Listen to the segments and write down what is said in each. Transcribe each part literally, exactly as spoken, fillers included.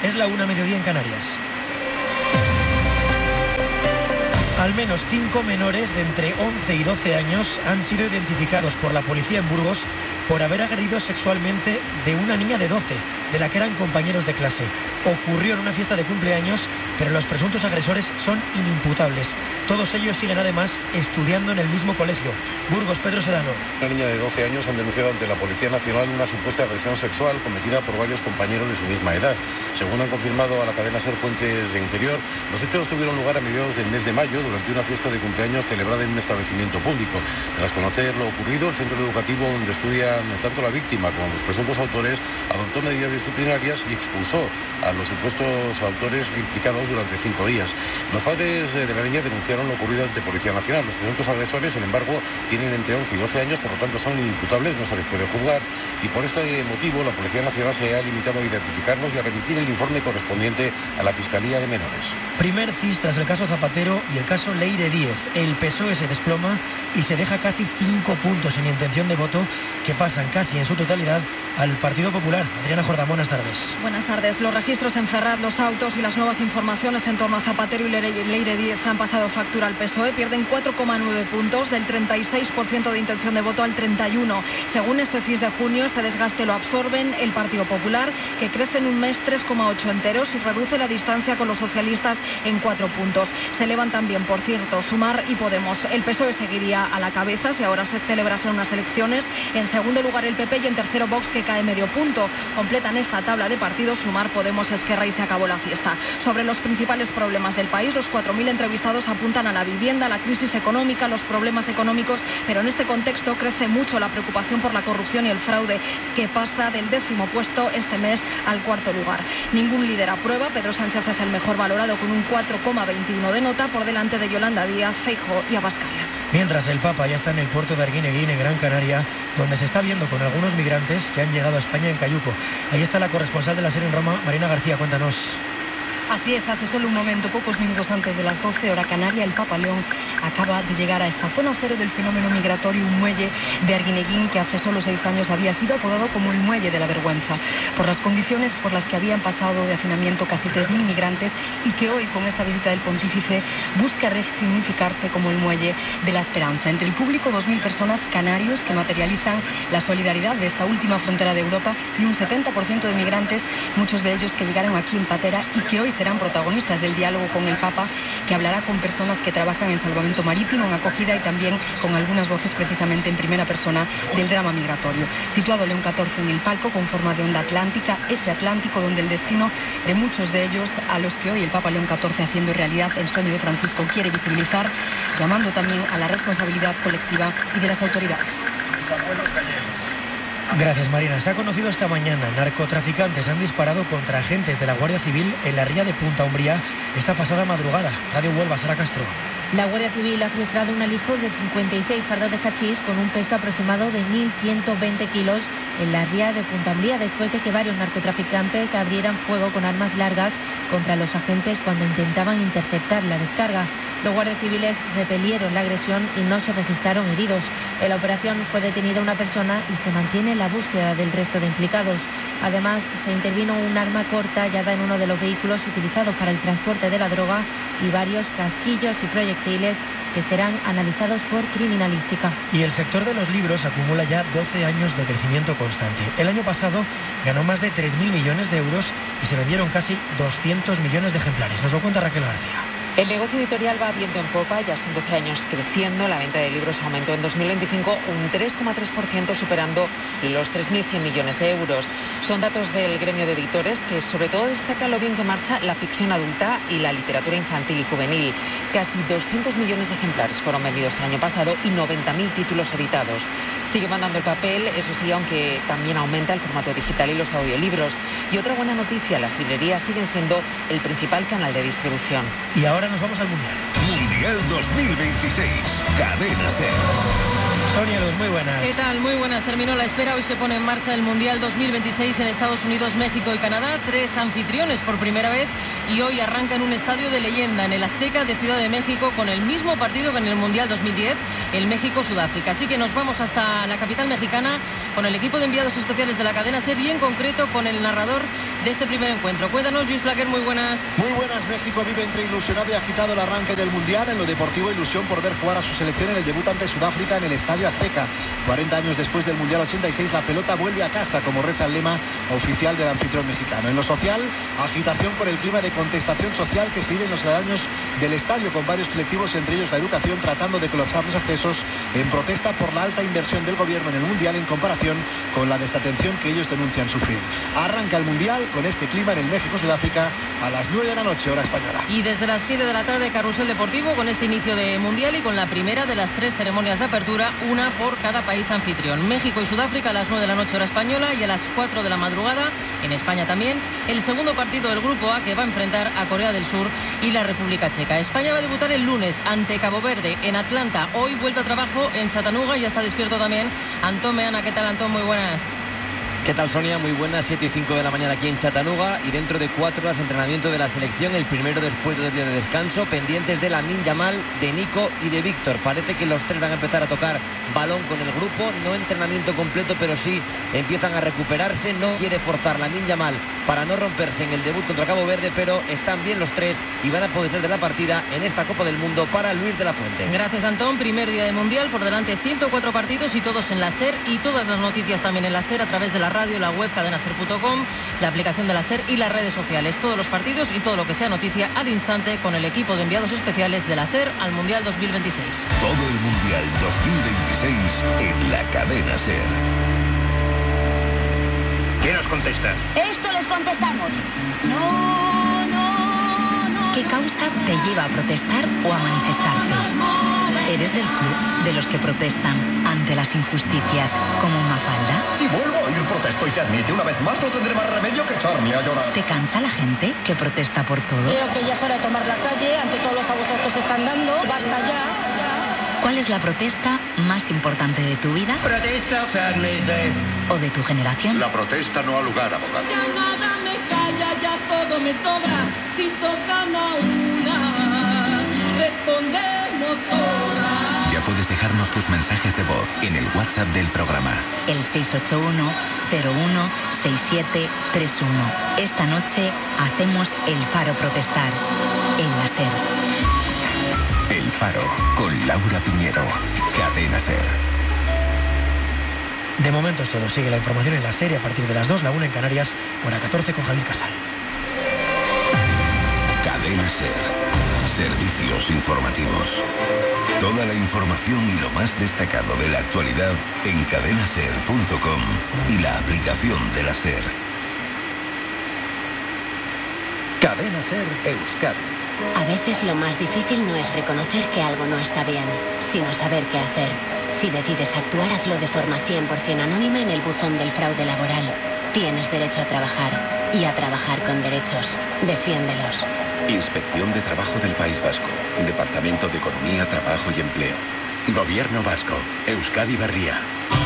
Es la una mediodía en Canarias. Al menos cinco menores de entre once y doce años han sido identificados por la policía en Burgos por haber agredido sexualmente de una niña de doce, de la que eran compañeros de clase. Ocurrió en una fiesta de cumpleaños, pero los presuntos agresores son inimputables. Todos ellos siguen además estudiando en el mismo colegio. Burgos, Pedro Sedano. Una niña de doce años han denunciado ante la Policía Nacional una supuesta agresión sexual cometida por varios compañeros de su misma edad. Según han confirmado a la cadena SER fuentes de Interior, los hechos tuvieron lugar a mediados del mes de mayo durante una fiesta de cumpleaños celebrada en un establecimiento público. Tras conocer lo ocurrido, el centro educativo donde estudian tanto la víctima como los presuntos autores adoptó medidas disciplinarias y expulsó a los supuestos autores implicados durante cinco días. Los padres de la niña denunciaron lo ocurrido ante Policía Nacional. Los presuntos agresores, sin embargo, tienen entre once y doce años, por lo tanto son inimputables, no se les puede juzgar, y por este motivo la Policía Nacional se ha limitado a identificarlos y a remitir el informe correspondiente a la Fiscalía de Menores. Primer cis tras el caso Zapatero y el caso Leire Díez. El P S O E se desploma y se deja casi cinco puntos en intención de voto que pasan casi en su totalidad al Partido Popular. Adriana Jordán, buenas tardes. Buenas tardes. Los registros en Ferraz, los autos y las nuevas informaciones en torno a Zapatero y Leire Díez han pasado factura al P S O E. Pierden cuatro coma nueve puntos, del treinta y seis por ciento de intención de voto al treinta y uno por ciento. Según este C I S de junio, este desgaste lo absorben el Partido Popular, que crece en un mes tres coma ocho enteros y reduce la distancia con los socialistas en cuatro puntos. Se elevan también, por cierto, Sumar y Podemos. El P S O E seguiría a la cabeza si ahora se celebrasen unas elecciones. En segundo lugar el P P y en tercero Vox, que cae medio punto. Completan esta tabla de partidos Sumar, Podemos, Esquerra y se acabó la fiesta. Sobre los principales problemas del país, los cuatro mil entrevistados apuntan a la vivienda, la crisis económica, los problemas económicos, pero en este contexto crece mucho la preocupación por la corrupción y el fraude, que pasa del décimo puesto este mes al cuarto lugar. Ningún líder aprueba. Pedro Sánchez es el mejor valorado con un cuatro coma veintiuno de nota, por delante de Yolanda Díaz, Feijóo y Abascal. Mientras el Papa ya está en el puerto de Arguineguín, en Gran Canaria, donde se está viendo con algunos migrantes que han llegado a España en Cayuco. Ahí está la corresponsal de la SER en Roma, Marina García, cuéntanos. Así es, hace solo un momento, pocos minutos antes de las doce, hora canaria, el Papa León acaba de llegar a esta zona cero del fenómeno migratorio, un muelle de Arguineguín que hace solo seis años había sido apodado como el muelle de la vergüenza, por las condiciones por las que habían pasado de hacinamiento casi tres mil migrantes, y que hoy, con esta visita del pontífice, busca resignificarse como el muelle de la esperanza. Entre el público, dos mil personas, canarios, que materializan la solidaridad de esta última frontera de Europa, y un setenta por ciento de migrantes, muchos de ellos que llegaron aquí en patera y que hoy serán protagonistas del diálogo con el Papa, que hablará con personas que trabajan en salvamento marítimo, en acogida, y también con algunas voces precisamente en primera persona del drama migratorio. Situado León catorce en el palco con forma de onda atlántica, ese Atlántico donde el destino de muchos de ellos, a los que hoy el Papa León catorce, haciendo realidad el sueño de Francisco, quiere visibilizar, llamando también a la responsabilidad colectiva y de las autoridades. Mis abuelos gallegos. Gracias, Marina. Se ha conocido esta mañana. Narcotraficantes han disparado contra agentes de la Guardia Civil en la ría de Punta Umbría esta pasada madrugada. Radio Huelva, Sara Castro. La Guardia Civil ha frustrado un alijo de cincuenta y seis fardos de hachís con un peso aproximado de mil ciento veinte kilos en la ría de Punta Umbría, después de que varios narcotraficantes abrieran fuego con armas largas contra los agentes cuando intentaban interceptar la descarga. Los guardias civiles repelieron la agresión y no se registraron heridos. En la operación fue detenida una persona y se mantiene la búsqueda del resto de implicados. Además, se intervino un arma corta hallada en uno de los vehículos utilizados para el transporte de la droga y varios casquillos y proyectiles que serán analizados por criminalística. Y el sector de los libros acumula ya doce años de crecimiento constante. El año pasado ganó más de tres mil millones de euros y se vendieron casi doscientos millones de ejemplares. Nos lo cuenta Raquel García. El negocio editorial va viento en popa, ya son doce años creciendo. La venta de libros aumentó en dos mil veinticinco un tres coma tres por ciento, superando los tres mil cien millones de euros. Son datos del gremio de editores, que sobre todo destaca lo bien que marcha la ficción adulta y la literatura infantil y juvenil. Casi doscientos millones de ejemplares fueron vendidos el año pasado y noventa mil títulos editados. Sigue mandando el papel, eso sí, aunque también aumenta el formato digital y los audiolibros. Y otra buena noticia, las librerías siguen siendo el principal canal de distribución. Y ahora nos vamos al Mundial. Mundial dos mil veintiséis. Cadena SER. Sonia Luz, muy buenas. ¿Qué tal? Muy buenas. Terminó la espera. Hoy se pone en marcha el Mundial dos mil veintiséis en Estados Unidos, México y Canadá. Tres anfitriones por primera vez. Y hoy arranca en un estadio de leyenda, en el Azteca de Ciudad de México, con el mismo partido que en el Mundial dos mil diez, el México-Sudáfrica. Así que nos vamos hasta la capital mexicana con el equipo de enviados especiales de la cadena SER y en concreto con el narrador de este primer encuentro. Cuéntanos, Luis Flaquer, muy buenas. Muy buenas. México vive entre ilusionado y agitado el arranque del Mundial. En lo deportivo, ilusión por ver jugar a su selección en el debut ante Sudáfrica en el Estadio Azteca. cuarenta años después del Mundial ochenta y seis, la pelota vuelve a casa, como reza el lema oficial del anfitrión mexicano. En lo social, agitación por el clima de contestación social que se vive en los aledaños del estadio, con varios colectivos, entre ellos la educación, tratando de colapsar los accesos en protesta por la alta inversión del gobierno en el Mundial en comparación con la desatención que ellos denuncian sufrir. Arranca el Mundial con este clima en el México-Sudáfrica a las nueve de la noche, hora española. Y desde las siete de la tarde, carrusel deportivo con este inicio de Mundial y con la primera de las tres ceremonias de apertura, una por cada país anfitrión. México y Sudáfrica a las nueve de la noche, hora española, y a las cuatro de la madrugada, en España también, el segundo partido del Grupo A, que va a enfrentar a Corea del Sur y la República Checa. España va a debutar el lunes ante Cabo Verde en Atlanta. Hoy vuelta a trabajo en Chattanooga, y ya está despierto también Antón Meana. ¿Qué tal, Antón? Muy buenas. ¿Qué tal, Sonia? Muy buenas, siete y cinco de la mañana aquí en Chattanooga, y dentro de cuatro horas de entrenamiento de la selección, el primero después de dos días de descanso, pendientes de Lamine Yamal, de Nico y de Víctor. Parece que los tres van a empezar a tocar balón con el grupo, no entrenamiento completo, pero sí empiezan a recuperarse. No quiere forzar Lamine Yamal para no romperse en el debut contra Cabo Verde, pero están bien los tres y van a poder ser de la partida en esta Copa del Mundo para Luis de la Fuente. Gracias, Antón. Primer día de Mundial, por delante ciento cuatro partidos y todos en la SER, y todas las noticias también en la SER a través de la radio, la web cadena ser punto com, la aplicación de la SER y las redes sociales. Todos los partidos y todo lo que sea noticia al instante con el equipo de enviados especiales de la SER al Mundial dos mil veintiséis. Todo el Mundial dos mil veintiséis en la cadena SER. ¿Quién nos contesta? Esto les contestamos. No, no, no. ¿Qué causa te lleva a protestar o a manifestarte? ¿Eres del club de los que protestan ante las injusticias como Mafalda? Si vuelvo a oír protesto y se admite una vez más, no tendré más remedio que echarme a llorar. ¿Te cansa la gente que protesta por todo? Creo que ya es hora de tomar la calle ante todos los abusos que se están dando. Basta ya, ya. ¿Cuál es la protesta más importante de tu vida? Protesta se admite. ¿O de tu generación? La protesta no ha lugar, abogado. Ya nada me calla, ya todo me sobra. Si tocan a una, respondemos todas. Ya puedes dejarnos tus mensajes de voz en el WhatsApp del programa. El seis ocho uno, cero uno, seis siete tres uno. Esta noche hacemos el Faro Protestar en la SER. El Faro, con Laura Piñero. Cadena SER. De momento es todo. Sigue la información en la SER a partir de las dos, la una en Canarias, hora catorce con Javier Casal. Cadena SER. Servicios informativos. Toda la información y lo más destacado de la actualidad en cadena ser punto com y la aplicación de la SER. Cadena SER Euskadi. A veces lo más difícil no es reconocer que algo no está bien, sino saber qué hacer. Si decides actuar, hazlo de forma cien por ciento anónima en el buzón del fraude laboral. Tienes derecho a trabajar y a trabajar con derechos. Defiéndelos. Inspección de Trabajo del País Vasco. Departamento de Economía, Trabajo y Empleo. Gobierno Vasco. Euskadi Berria.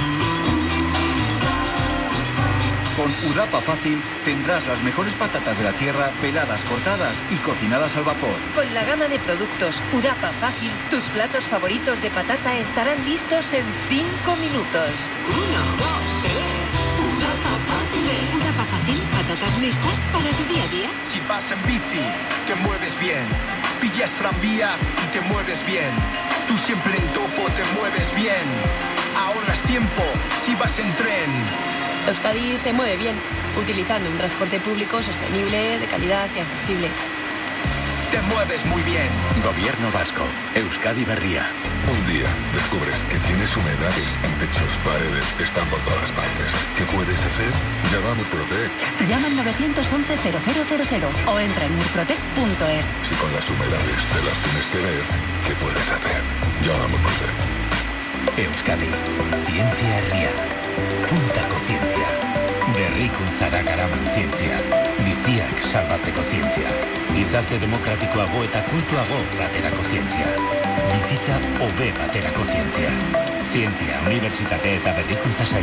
Con Udapa Fácil tendrás las mejores patatas de la tierra, peladas, cortadas y cocinadas al vapor. Con la gama de productos Udapa Fácil, tus platos favoritos de patata estarán listos en cinco minutos. Uno, dos, tres. Udapa Fácil. Udapa Fácil, patatas listas para tu día a día. Si vas en bici, te mueves bien. Pillas tranvía y te mueves bien. Tú siempre en topo te mueves bien. Ahorras tiempo si vas en tren. Euskadi se mueve bien, utilizando un transporte público sostenible, de calidad y accesible. Te mueves muy bien. Gobierno Vasco. Euskadi Berria. Un día descubres que tienes humedades en techos, paredes, están por todas partes. ¿Qué puedes hacer? Llama a Murprotec. Llama al nueve once cero cero cero cero o entra en murprotec punto es. Si con las humedades te las tienes que ver, ¿qué puedes hacer? Llama a Murprotec. Euskadi. Zientzia herria. Puntako zientzia. Berrikuntzara garaman zientzia. Biziak salbatzeko zientzia. Gizarte demokratikoago eta kultuago baterako zientzia. Bizitza hobe baterako zientzia. Zientzia, unibertsitate eta berrikuntza saila.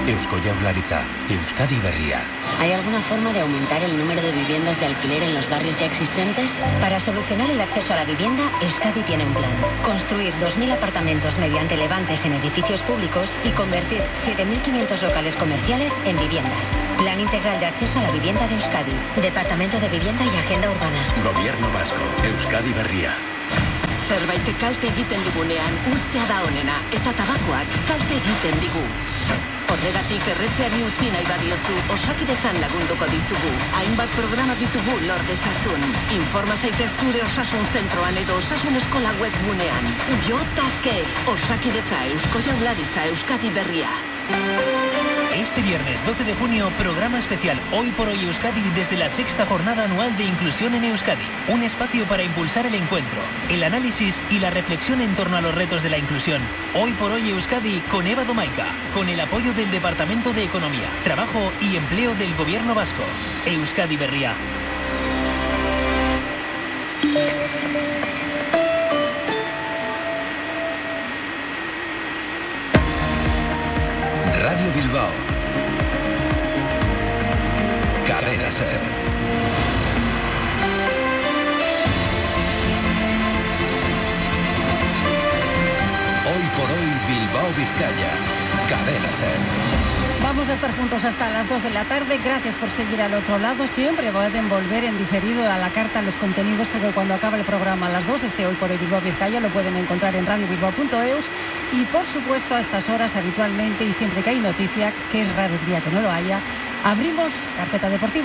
Eusko Jaurlaritza, Euskadi Berria. ¿Hay alguna forma de aumentar el número de viviendas de alquiler en los barrios ya existentes? Para solucionar el acceso a la vivienda, Euskadi tiene un plan. Construir dos mil apartamentos mediante levantes en edificios públicos y convertir siete mil quinientos locales comerciales en viviendas. Plan integral de acceso a la vivienda de Euskadi. Departamento de Vivienda y Agenda Urbana. Gobierno Vasco, Euskadi Berria. Zerbait kalte egiten digunean ustea da onena eta tabakoak kalte egiten digu. Horregatik erretzeari utzi nahi badiozu, Osakidetzan lagunduko dizugu. Hainbat programa ditugu lor dezazun. Informa zaitez zure osasun zentroan edo osasun eskola webgunean. Jotake, Osakidetza Eusko Jaurlaritza Euskadi Berria. Este viernes doce de junio, programa especial Hoy por Hoy Euskadi desde la sexta jornada anual de inclusión en Euskadi. Un espacio para impulsar el encuentro, el análisis y la reflexión en torno a los retos de la inclusión. Hoy por Hoy Euskadi con Eva Domaica, con el apoyo del Departamento de Economía, Trabajo y Empleo del Gobierno Vasco. Euskadi Berria. Radio Bilbao. Cadena Ser. Hoy por hoy Bilbao Vizcaya. Cadena Ser. Vamos a estar juntos hasta las dos de la tarde. Gracias por seguir al otro lado. Siempre pueden volver en diferido a la carta los contenidos, porque cuando acaba el programa a las dos, este Hoy por Hoy Bilbao Vizcaya lo pueden encontrar en radio bilbao punto eus. Y por supuesto a estas horas habitualmente y siempre que hay noticia, que es raro el día que no lo haya, abrimos carpeta deportiva.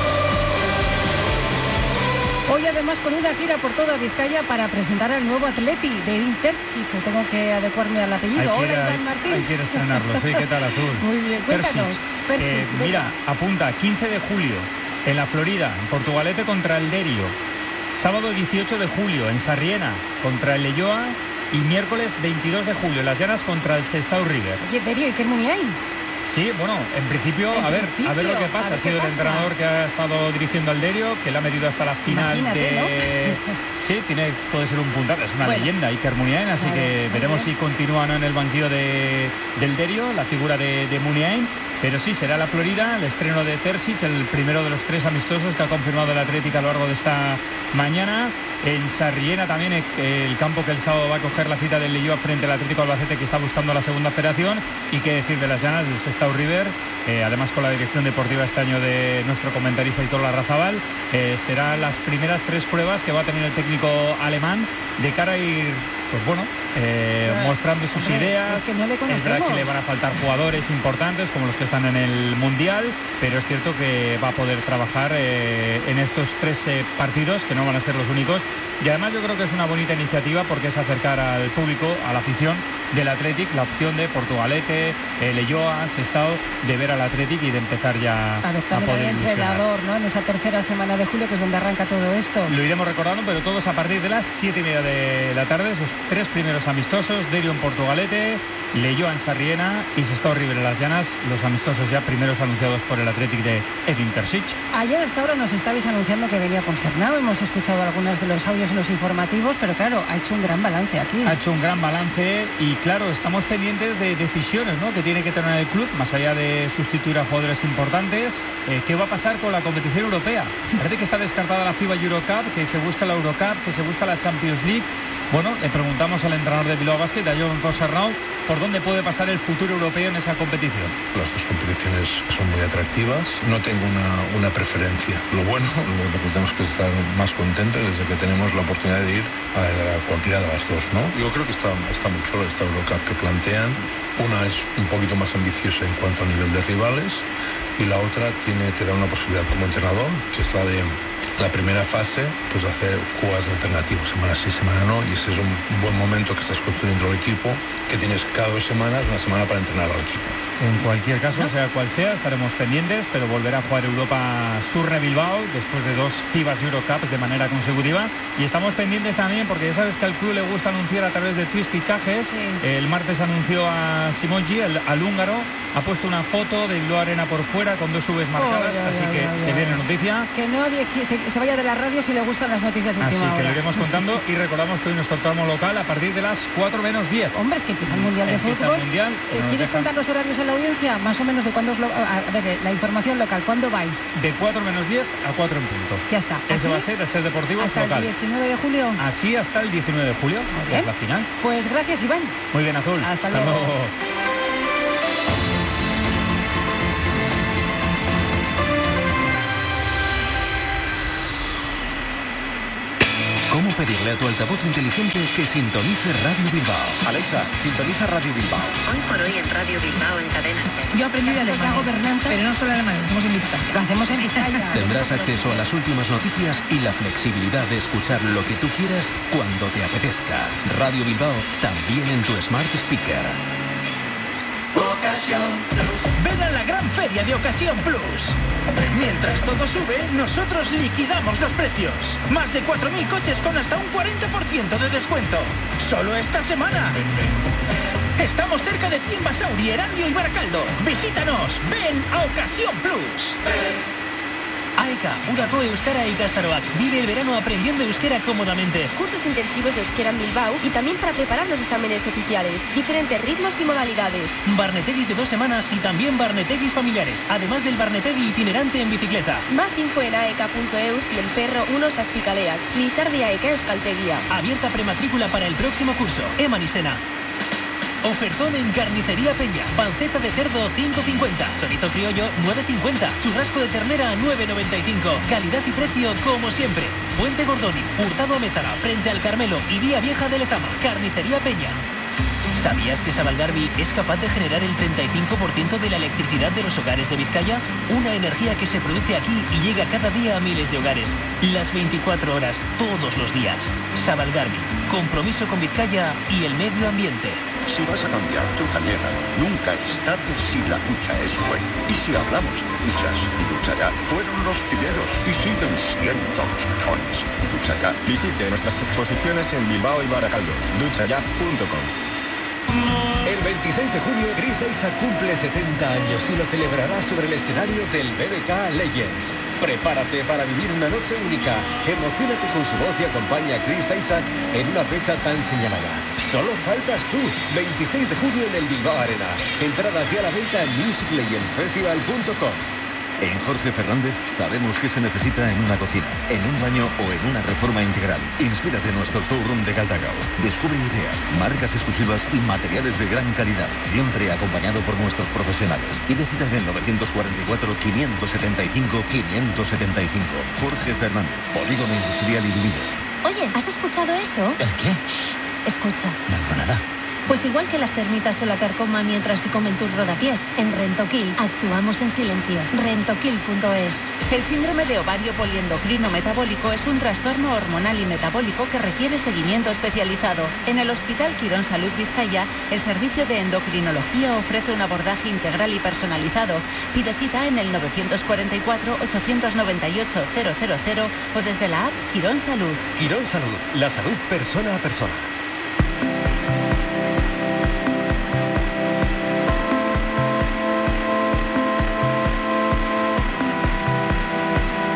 Hoy además con una gira por toda Vizcaya para presentar al nuevo Atleti de Edin Terzic, que tengo que adecuarme al apellido. Hola, Iván Martín. Hay que estrenarlo, sí, ¿qué tal, Azul? Muy bien, cuéntanos. Terzic, eh, mira, apunta, quince de julio en la Florida, en Portugalete contra el Derio. Sábado dieciocho de julio en Sarriena contra el Leyoa. Y miércoles veintidós de julio, Las Llanas contra el Sestao River. Oye, Derio, ¿y qué Muniain? Sí, bueno, en principio, en a ver principio, a ver lo que pasa. Ha sido el entrenador que ha estado dirigiendo al Derio, que le ha medido hasta la final. Imagínate, de... ¿no? Sí, tiene, puede ser un puntal, es una bueno. leyenda, Iker Muniain, así vale, que veremos bien. Si continúa o no en el banquillo de, del Derio, la figura de, de Muniain. Pero sí, será la Florida, el estreno de Terzic, el primero de los tres amistosos que ha confirmado el Atlético a lo largo de esta mañana. En Sarriena también, el campo que el sábado va a coger la cita del Leyoa frente al Atlético Albacete, que está buscando la segunda federación. Y qué decir de Las Llanas, del Sestao River, eh, además con la dirección deportiva este año de nuestro comentarista Aitor Larrazabal. Eh, serán las primeras tres pruebas que va a tener el técnico alemán de cara a ir, pues bueno, eh, mostrando sus hombre, ideas. Es que no le conocemos. Es verdad que le van a faltar jugadores importantes como los que están en el Mundial, pero es cierto que va a poder trabajar eh, en estos tres eh, partidos, que no van a ser los únicos. Y además yo creo que es una bonita iniciativa porque es acercar al público, a la afición del Athletic, la opción de Portugalete, eh, Leyoa, Sestao, de ver al Athletic y de empezar ya a, ver, también a poder hay entrenador, ¿no? En esa tercera semana de julio, que es donde arranca todo esto. Lo iremos recordando, pero todos a partir de las siete y media de la tarde, esos tres primeros amistosos: Derio en Portugalete, Leyoa en Sarriena y Sestao River en Las Llanas, los amistosos ya primeros anunciados por el Athletic de Edin Terzic. Ayer hasta ahora nos estabais anunciando que venía Ponsarnau, hemos escuchado algunos de los audios en los informativos, pero claro, ha hecho un gran balance aquí. Ha hecho un gran balance y claro, estamos pendientes de decisiones, ¿no?, que tiene que tomar el club, más allá de sustituir a jugadores importantes. Eh, ¿Qué va a pasar con la competición europea? Parece que está descartada la FIBA Eurocup, que se busca la Eurocup, que se busca la Champions League. Bueno, le preguntamos al entrenador de Bilbao Basket, a Jon Ponsarnau, por dónde puede pasar el futuro europeo en esa competición. Las dos competiciones son muy atractivas, no tengo una, una preferencia. Lo bueno, lo que tenemos que estar más contentos es de que tenemos la oportunidad de ir a, a cualquiera de las dos, ¿no? Yo creo que está, está muy chulo esta Eurocup que plantean. Una es un poquito más ambiciosa en cuanto a nivel de rivales y la otra tiene, te da una posibilidad como entrenador, que es la de la primera fase, pues hacer jugadas alternativas, semana sí, semana no, y ese es un buen momento que estás construyendo el equipo, que tienes cada dos semanas, una semana para entrenar al equipo. En cualquier caso, sea cual sea, estaremos pendientes, pero volverá a jugar Europa Surre Bilbao después de dos FIBA Eurocups de manera consecutiva. Y estamos pendientes también porque ya sabes que al club le gusta anunciar a través de tweets fichajes. Sí. El martes anunció a Simonji, el, al húngaro, ha puesto una foto de Bilbao Arena por fuera con dos Vs marcadas, oh, ya, así ya, que ya, se ya. viene noticia. Que nadie se, se vaya de la radio si le gustan las noticias de última Así que hora. lo iremos contando y recordamos que hoy nuestro tramo local a partir de las cuatro menos diez. Hombre, es que empieza el Mundial de empieza Fútbol. El mundial, eh, ¿Quieres dejan... contar los horarios en la audiencia? Más o menos de cuándo es lo... A ver, la información local, ¿cuándo vais? De cuatro menos diez a cuatro en punto. Ya está. Ese va a ser el Ser Deportivo hasta local. ¿Hasta el diecinueve de julio? Así hasta el diecinueve de julio, que es la final. Pues gracias, Iván. Muy bien, Azul. Hasta, hasta luego. luego. ¿Cómo pedirle a tu altavoz inteligente que sintonice Radio Bilbao? Alexa, sintoniza Radio Bilbao. Hoy por hoy en Radio Bilbao en Cadena Ser. Yo aprendí de alemán, pero no solo alemán, lo hacemos en Vizcaya. Lo hacemos en Vizcaya. Tendrás acceso a las últimas noticias y la flexibilidad de escuchar lo que tú quieras cuando te apetezca. Radio Bilbao, también en tu Smart Speaker. Ocasión Plus. Ven a la gran feria de Ocasión Plus. Mientras todo sube, nosotros liquidamos los precios. Más de cuatro mil coches con hasta un cuarenta por ciento de descuento. Solo esta semana. Estamos cerca de ti en Basauri, Erandio y Baracaldo. Visítanos. Ven a Ocasión Plus. AECA, Udako Euskara Ikastaroak. Vive el verano aprendiendo euskera cómodamente. Cursos intensivos de euskera en Bilbao y también para preparar los exámenes oficiales. Diferentes ritmos y modalidades. Barnetegis de dos semanas y también barnetegis familiares. Además del barnetegui itinerante en bicicleta. Más info en aeka punto eus y el perro unos aspicaleak. Lisar de AECA Euskaltegia. Abierta prematrícula para el próximo curso. Eman Isena. Ofertón en Carnicería Peña. Panceta de cerdo cinco cincuenta. Chorizo criollo nueve cincuenta. Churrasco de ternera nueve noventa y cinco. Calidad y precio como siempre. Puente Gordoni, Hurtado Amézara, frente al Carmelo y Vía Vieja de Lezama. Carnicería Peña. ¿Sabías que Sabalgarbi es capaz de generar el treinta y cinco por ciento de la electricidad de los hogares de Vizcaya? Una energía que se produce aquí y llega cada día a miles de hogares. Las veinticuatro horas, todos los días. Sabalgarbi, compromiso con Vizcaya y el medio ambiente. Si vas a cambiar tu bañera, nunca es tarde si la ducha es buena. Y si hablamos de duchas, Ducha Ya fueron los primeros y siguen siendo los mejores. Ducha Ya. Visite nuestras exposiciones en Bilbao y Baracaldo. ducha ya punto com. El veintiséis de junio, Chris Isaak cumple setenta años y lo celebrará sobre el escenario del B B K Legends. Prepárate para vivir una noche única. Emocionate con su voz y acompaña a Chris Isaak en una fecha tan señalada. Solo faltas tú. veintiséis de junio en el Bilbao Arena. Entradas ya a la venta en music legends festival punto com. En Jorge Fernández sabemos qué se necesita en una cocina, en un baño o en una reforma integral. Inspírate en nuestro showroom de Caldacao. Descubre ideas, marcas exclusivas y materiales de gran calidad, siempre acompañado por nuestros profesionales. Y decida en el novecientos cuarenta y cuatro, quinientos setenta y cinco, quinientos setenta y cinco. Jorge Fernández, Polígono Industrial y Líder. Oye, ¿has escuchado eso? ¿El qué? Shh, escucha. No oigo nada. Pues igual que las termitas o la carcoma mientras se comen tus rodapiés, en Rentoquil actuamos en silencio. Rentoquil punto es. El síndrome de ovario poliendocrino metabólico es un trastorno hormonal y metabólico que requiere seguimiento especializado. En el Hospital Quirón Salud Vizcaya, el servicio de endocrinología ofrece un abordaje integral y personalizado. Pide cita en el novecientos cuarenta y cuatro, ochocientos noventa y ocho, cero cero cero o desde la app Quirón Salud. Quirón Salud, la salud persona a persona.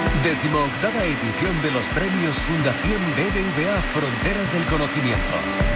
Decimoctava edición de los premios Fundación B B V A Fronteras del Conocimiento.